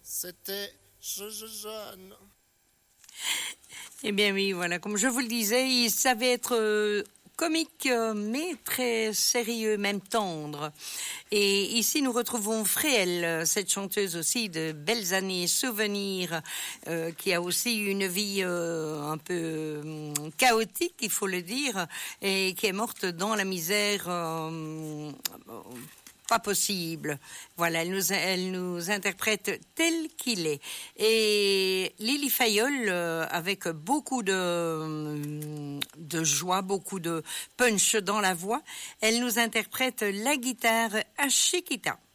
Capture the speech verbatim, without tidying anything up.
C'était je, je, jeune. Eh bien oui, voilà, comme je vous le disais, il savait être euh, comique, euh, mais très sérieux, même tendre. Et ici, nous retrouvons Fréhel, cette chanteuse aussi de belles années souvenirs, euh, qui a aussi une vie euh, un peu euh, chaotique, il faut le dire, et qui est morte dans la misère. Euh, Pas possible. Voilà, elle nous, elle nous interprète tel qu'il est. Et Lily Fayol, euh, avec beaucoup de, de joie, beaucoup de punch dans la voix, elle nous interprète la guitare à Chiquita.